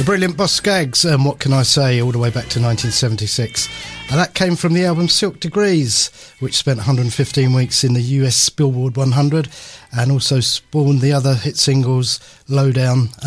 Brilliant Boss Skaggs, and What Can I Say, all the way back to 1976. And that came from the album Silk Degrees, which spent 115 weeks in the US Billboard 100 and also spawned the other hit singles Lowdown